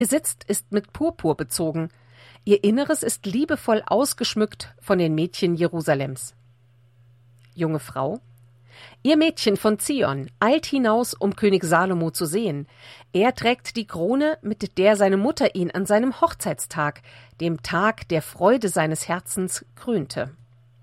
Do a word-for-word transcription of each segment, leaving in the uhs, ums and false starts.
Ihr Sitz ist mit Purpur bezogen, ihr Inneres ist liebevoll ausgeschmückt von den Mädchen Jerusalems. Junge Frau, ihr Mädchen von Zion, eilt hinaus, um König Salomo zu sehen. Er trägt die Krone, mit der seine Mutter ihn an seinem Hochzeitstag, dem Tag der Freude seines Herzens, krönte.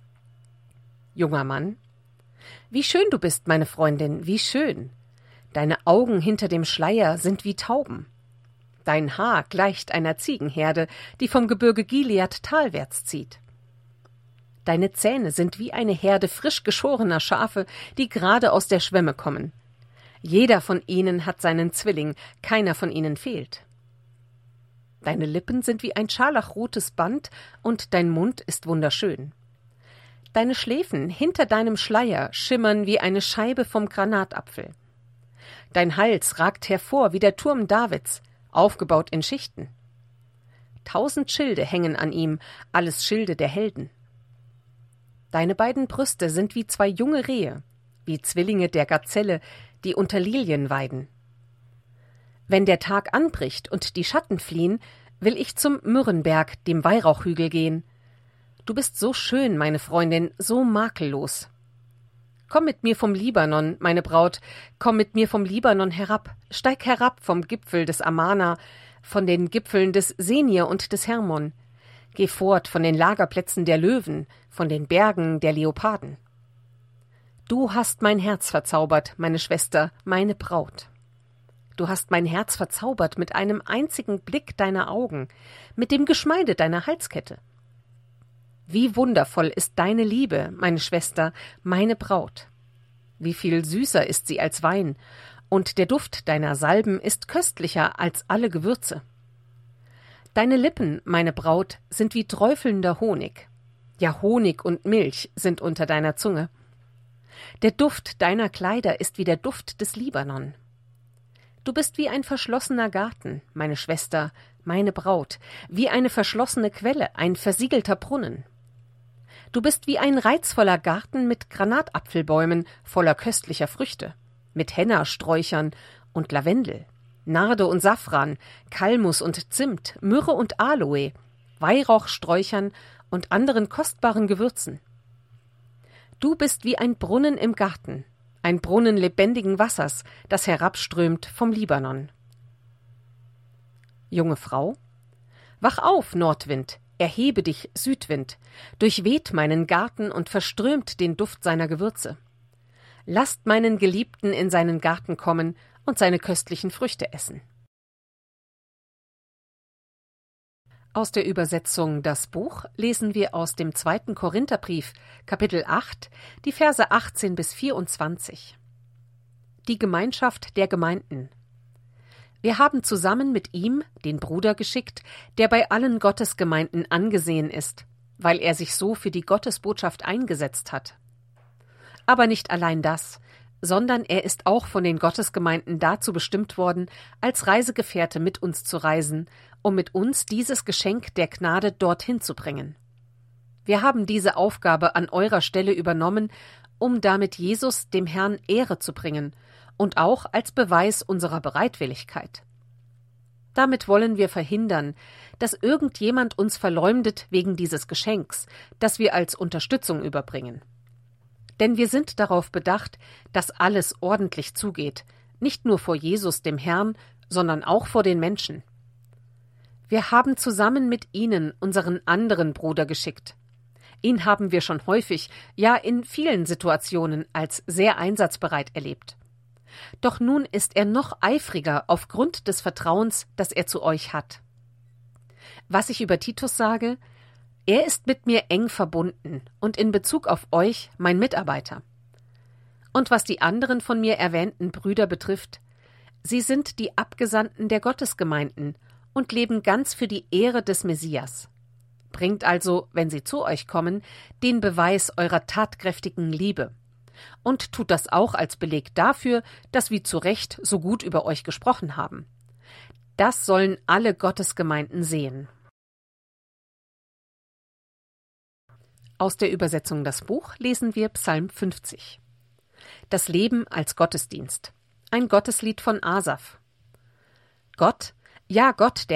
Junger Mann, wie schön du bist, meine Freundin, wie schön. Deine Augen hinter dem Schleier sind wie Tauben. Dein Haar gleicht einer Ziegenherde, die vom Gebirge Gilead talwärts zieht. Deine Zähne sind wie eine Herde frisch geschorener Schafe, die gerade aus der Schwemme kommen. Jeder von ihnen hat seinen Zwilling, keiner von ihnen fehlt. Deine Lippen sind wie ein scharlachrotes Band und dein Mund ist wunderschön. Deine Schläfen hinter deinem Schleier schimmern wie eine Scheibe vom Granatapfel. Dein Hals ragt hervor wie der Turm Davids, aufgebaut in Schichten. Tausend Schilde hängen an ihm, alles Schilde der Helden. Deine beiden Brüste sind wie zwei junge Rehe, wie Zwillinge der Gazelle, die unter Lilien weiden. Wenn der Tag anbricht und die Schatten fliehen, will ich zum Myrrenberg, dem Weihrauchhügel, gehen. Du bist so schön, meine Freundin, so makellos. Komm mit mir vom Libanon, meine Braut, komm mit mir vom Libanon herab, steig herab vom Gipfel des Amana, von den Gipfeln des Senir und des Hermon. Geh fort von den Lagerplätzen der Löwen, von den Bergen der Leoparden. Du hast mein Herz verzaubert, meine Schwester, meine Braut. Du hast mein Herz verzaubert mit einem einzigen Blick deiner Augen, mit dem Geschmeide deiner Halskette. Wie wundervoll ist deine Liebe, meine Schwester, meine Braut. Wie viel süßer ist sie als Wein, und der Duft deiner Salben ist köstlicher als alle Gewürze. Deine Lippen, meine Braut, sind wie träufelnder Honig. Ja, Honig und Milch sind unter deiner Zunge. Der Duft deiner Kleider ist wie der Duft des Libanon. Du bist wie ein verschlossener Garten, meine Schwester, meine Braut, wie eine verschlossene Quelle, ein versiegelter Brunnen. Du bist wie ein reizvoller Garten mit Granatapfelbäumen voller köstlicher Früchte, mit Hennasträuchern und Lavendel, Narde und Safran, Kalmus und Zimt, Myrrhe und Aloe, Weihrauchsträuchern und anderen kostbaren Gewürzen. Du bist wie ein Brunnen im Garten, ein Brunnen lebendigen Wassers, das herabströmt vom Libanon. Junge Frau, wach auf, Nordwind, erhebe dich, Südwind, durchweht meinen Garten und verströmt den Duft seiner Gewürze. Lasst meinen Geliebten in seinen Garten kommen und seine köstlichen Früchte essen. Aus der Übersetzung Das Buch lesen wir aus dem zweiten Korintherbrief, Kapitel acht, die Verse achtzehn bis vierundzwanzig. Die Gemeinschaft der Gemeinden. Wir haben zusammen mit ihm den Bruder geschickt, der bei allen Gottesgemeinden angesehen ist, weil er sich so für die Gottesbotschaft eingesetzt hat. Aber nicht allein das, sondern er ist auch von den Gottesgemeinden dazu bestimmt worden, als Reisegefährte mit uns zu reisen, um mit uns dieses Geschenk der Gnade dorthin zu bringen. Wir haben diese Aufgabe an eurer Stelle übernommen, um damit Jesus dem Herrn Ehre zu bringen und auch als Beweis unserer Bereitwilligkeit. Damit wollen wir verhindern, dass irgendjemand uns verleumdet wegen dieses Geschenks, das wir als Unterstützung überbringen. Denn wir sind darauf bedacht, dass alles ordentlich zugeht, nicht nur vor Jesus, dem Herrn, sondern auch vor den Menschen. Wir haben zusammen mit ihnen unseren anderen Bruder geschickt. Ihn haben wir schon häufig, ja in vielen Situationen als sehr einsatzbereit erlebt. Doch nun ist er noch eifriger aufgrund des Vertrauens, das er zu euch hat. Was ich über Titus sage, er ist mit mir eng verbunden und in Bezug auf euch mein Mitarbeiter. Und was die anderen von mir erwähnten Brüder betrifft, sie sind die Abgesandten der Gottesgemeinden und leben ganz für die Ehre des Messias. Bringt also, wenn sie zu euch kommen, den Beweis eurer tatkräftigen Liebe. Und tut das auch als Beleg dafür, dass wir zu Recht so gut über euch gesprochen haben. Das sollen alle Gottesgemeinden sehen. Aus der Übersetzung Das Buch lesen wir Psalm fünfzig. Das Leben als Gottesdienst. Ein Gotteslied von Asaf. Gott, Ja, Gott, der